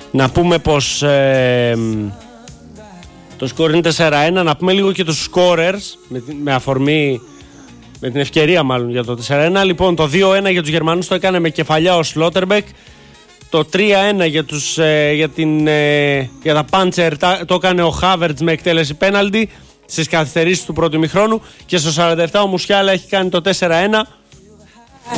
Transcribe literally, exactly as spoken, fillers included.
Να πούμε πως ε, το σκορ είναι τέσσερα ένα. Να πούμε λίγο και τους scorers με, με αφορμή, με την ευκαιρία μάλλον για το τέσσερα ένα. Λοιπόν, το δύο ένα για τους Γερμανούς το έκανε με κεφαλιά ο Σλότερμπεκ. Το τρία ένα για, τους, ε, για, την, ε, για τα Πάντσερ το έκανε ο Χάβερτς με εκτέλεση πέναλτι στις καθυστερήσεις του πρώτου ημιχρόνου. Και στο σαράντα επτά ο Μουσιάλα έχει κάνει το τέσσερα ένα.